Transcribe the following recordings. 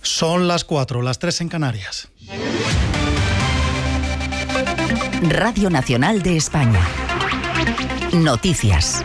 Son las 4, las 3 en Canarias. Radio Nacional de España. Noticias.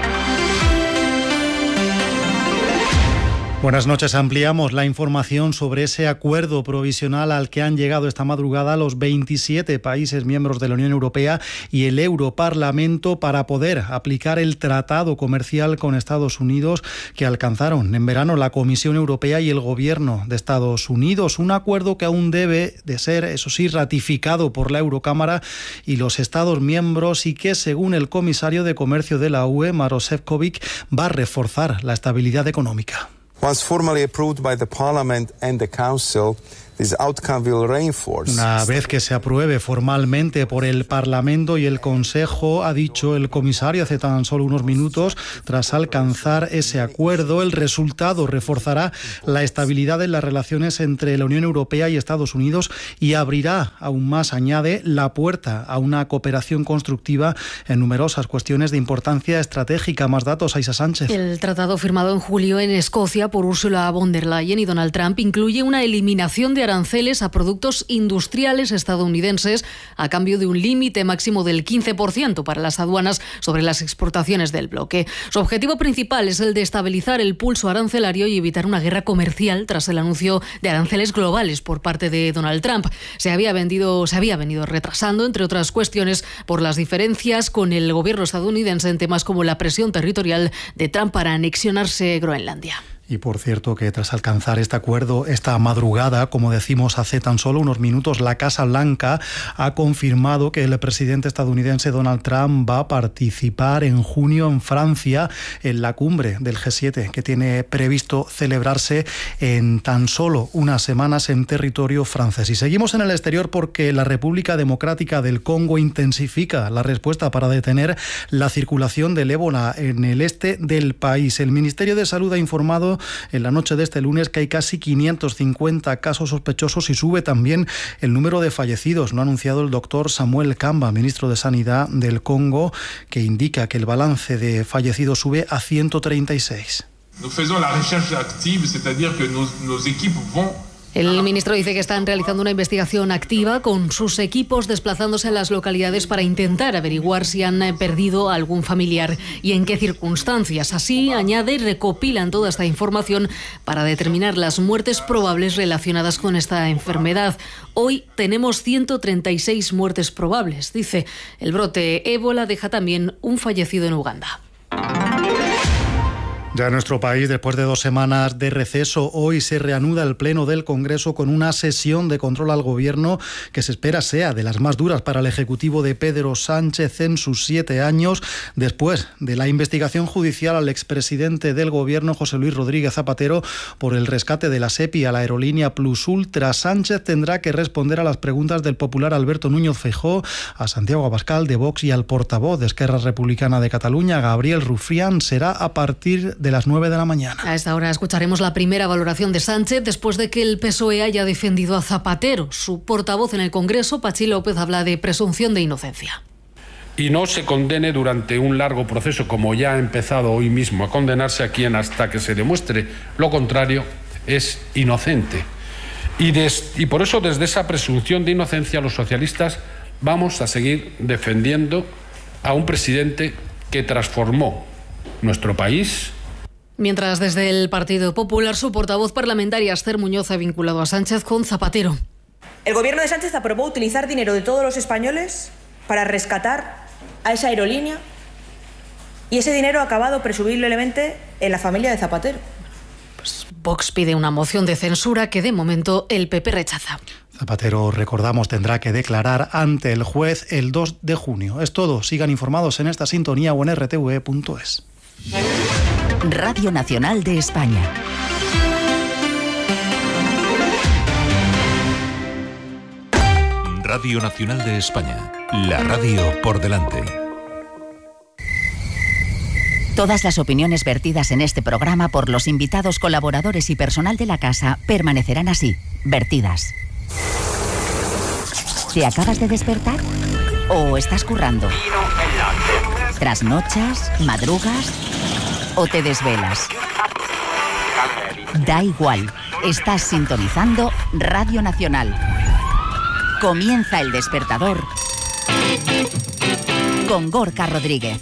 Buenas noches. Ampliamos la información sobre ese acuerdo provisional al que han llegado esta madrugada los 27 países miembros de la Unión Europea y el Europarlamento para poder aplicar el tratado comercial con Estados Unidos que alcanzaron en verano la Comisión Europea y el Gobierno de Estados Unidos. Un acuerdo que aún debe de ser, eso sí, ratificado por la Eurocámara y los Estados miembros y que, según el comisario de Comercio de la UE, Maroš Šefčovič, va a reforzar la estabilidad económica. Once formally approved by the Parliament and the Council, this outcome will reinforce. Una vez que se apruebe formalmente por el Parlamento y el Consejo, ha dicho el comisario hace tan solo unos minutos, tras alcanzar ese acuerdo, el resultado reforzará la estabilidad en las relaciones entre la Unión Europea y Estados Unidos y abrirá aún más, añade, la puerta a una cooperación constructiva en numerosas cuestiones de importancia estratégica. Más datos, Aisa Sánchez. El tratado firmado en julio en Escocia por Ursula von der Leyen y Donald Trump incluye una eliminación de aranceles a productos industriales estadounidenses a cambio de un límite máximo del 15% para las aduanas sobre las exportaciones del bloque. Su objetivo principal es el de estabilizar el pulso arancelario y evitar una guerra comercial tras el anuncio de aranceles globales por parte de Donald Trump. Se había venido retrasando, entre otras cuestiones, por las diferencias con el gobierno estadounidense en temas como la presión territorial de Trump para anexionarse Groenlandia. Y por cierto que tras alcanzar este acuerdo esta madrugada, como decimos hace tan solo unos minutos, la Casa Blanca ha confirmado que el presidente estadounidense Donald Trump va a participar en junio en Francia en la cumbre del G7 que tiene previsto celebrarse en tan solo unas semanas en territorio francés. Y seguimos en el exterior porque la República Democrática del Congo intensifica la respuesta para detener la circulación del ébola en el este del país. El Ministerio de Salud ha informado en la noche de este lunes que hay casi 550 casos sospechosos y sube también el número de fallecidos. Lo ha anunciado el doctor Samuel Kamba, ministro de Sanidad del Congo, que indica que el balance de fallecidos sube a 136. El ministro dice que están realizando una investigación activa con sus equipos desplazándose a las localidades para intentar averiguar si han perdido a algún familiar y en qué circunstancias. Así, añade, recopilan toda esta información para determinar las muertes probables relacionadas con esta enfermedad. Hoy tenemos 136 muertes probables, dice. El brote ébola deja también un fallecido en Uganda. Ya en nuestro país, después de 2 semanas de receso, hoy se reanuda el Pleno del Congreso con una sesión de control al Gobierno que se espera sea de las más duras para el Ejecutivo de Pedro Sánchez en sus 7 años, después de la investigación judicial al expresidente del Gobierno, José Luis Rodríguez Zapatero, por el rescate de la SEPI a la aerolínea Plus Ultra. Sánchez tendrá que responder a las preguntas del popular Alberto Núñez Feijóo, a Santiago Abascal de Vox y al portavoz de Esquerra Republicana de Cataluña, Gabriel Rufián. Será a partir de las 9 de la mañana. A esta hora escucharemos la primera valoración de Sánchez después de que el PSOE haya defendido a Zapatero. Su portavoz en el Congreso, Patxi López, habla de presunción de inocencia. Y no se condene durante un largo proceso, como ya ha empezado hoy mismo a condenarse a quien, hasta que se demuestre lo contrario, es inocente. Y por eso, desde esa presunción de inocencia, los socialistas vamos a seguir defendiendo a un presidente que transformó nuestro país. Mientras desde el Partido Popular, su portavoz parlamentaria Esther Muñoz ha vinculado a Sánchez con Zapatero. El gobierno de Sánchez aprobó utilizar dinero de todos los españoles para rescatar a esa aerolínea y ese dinero ha acabado presumiblemente en la familia de Zapatero. Pues Vox pide una moción de censura que de momento el PP rechaza. Zapatero, recordamos, tendrá que declarar ante el juez el 2 de junio. Es todo. Sigan informados en esta sintonía o en rtve.es. Radio Nacional de España. Radio Nacional de España. La radio por delante. Todas las opiniones vertidas en este programa por los invitados, colaboradores y personal de la casa permanecerán así, vertidas. ¿Te acabas de despertar? ¿O estás currando? ¿Trasnochas? ¿Madrugas? ¿O te desvelas? Da igual. Estás sintonizando Radio Nacional. Comienza El Despertador con Gorka Rodríguez.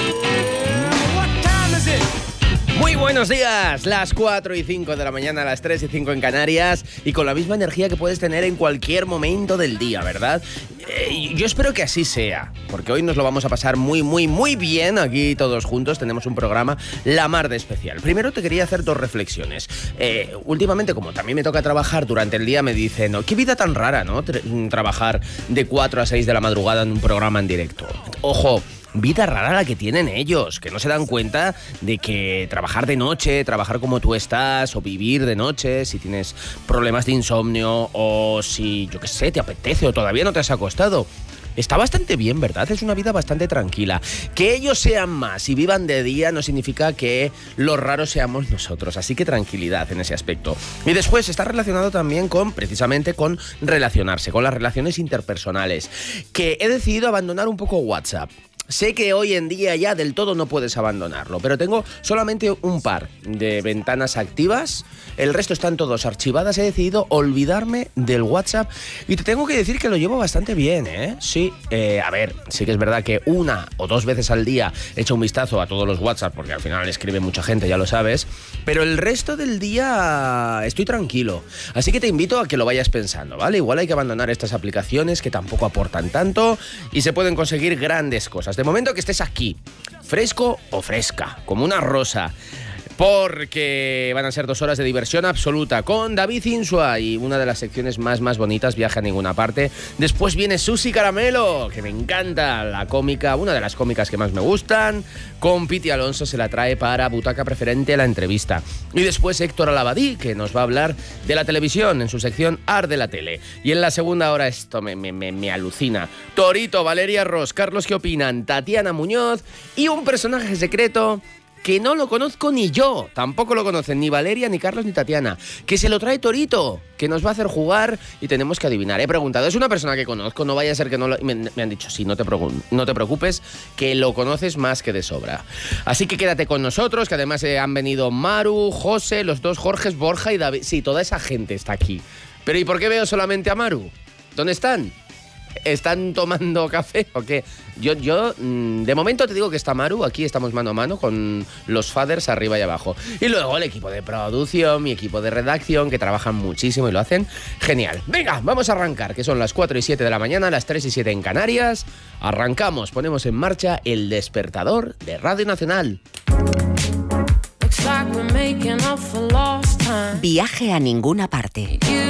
Muy buenos días, las 4 y 5 de la mañana, las 3 y 5 en Canarias, y con la misma energía que puedes tener en cualquier momento del día, ¿verdad? Yo espero que así sea, porque hoy nos lo vamos a pasar muy bien aquí todos juntos. Tenemos un programa la mar de especial. Primero te quería hacer dos reflexiones. Últimamente, como también me toca trabajar durante el día, me dicen, qué vida tan rara, ¿no? Trabajar de 4 a 6 de la madrugada en un programa en directo. Ojo, vida rara la que tienen ellos, que no se dan cuenta de que trabajar de noche, trabajar como tú estás, o vivir de noche, si tienes problemas de insomnio, o si, yo qué sé, te apetece o todavía no te has acostado, está bastante bien, ¿verdad? Es una vida bastante tranquila. Que ellos sean más y vivan de día no significa que los raros seamos nosotros, así que tranquilidad en ese aspecto. Y después está relacionado también precisamente con relacionarse, con las relaciones interpersonales, que he decidido abandonar un poco WhatsApp. Sé que hoy en día ya del todo no puedes abandonarlo, pero tengo solamente un par de ventanas activas, el resto están todos archivadas. He decidido olvidarme del WhatsApp y te tengo que decir que lo llevo bastante bien, ¿eh? Sí, a ver, sí que es verdad que 1 o 2 veces al día he hecho un vistazo a todos los WhatsApp, porque al final escribe mucha gente, ya lo sabes, pero el resto del día estoy tranquilo. Así que te invito a que lo vayas pensando, ¿vale? Igual hay que abandonar estas aplicaciones que tampoco aportan tanto y se pueden conseguir grandes cosas. De momento que estés aquí, fresco o fresca, como una rosa, porque van a ser 2 horas de diversión absoluta con David Insua y una de las secciones más bonitas, Viaje a ninguna parte. Después viene Susi Caramelo, que me encanta, la cómica, una de las cómicas que más me gustan. Con Piti Alonso se la trae para Butaca Preferente la entrevista. Y después Héctor Alabadí, que nos va a hablar de la televisión en su sección Art de la Tele. Y en la segunda hora esto me alucina. Torito, Valeria Ross, Carlos ¿Qué opinan? Tatiana Muñoz y un personaje secreto que no lo conozco ni yo, tampoco lo conocen ni Valeria, ni Carlos, ni Tatiana, que se lo trae Torito, que nos va a hacer jugar y tenemos que adivinar. He preguntado, es una persona que conozco, no vaya a ser que no lo... Me han dicho, sí, no te preocupes, que lo conoces más que de sobra. Así que quédate con nosotros, que además han venido Maru, José, los dos Jorges, Borja y David. Sí, toda esa gente está aquí. Pero ¿y por qué veo solamente a Maru? ¿Dónde están? ¿Están tomando café o qué? Yo de momento te digo que está Maru, aquí estamos mano a mano con los fathers arriba y abajo. Y luego el equipo de producción, mi equipo de redacción, que trabajan muchísimo y lo hacen genial. Venga, vamos a arrancar, que son las 4 y 7 de la mañana, las 3 y 7 en Canarias. Arrancamos, ponemos en marcha El Despertador de Radio Nacional. Viaje a ninguna parte.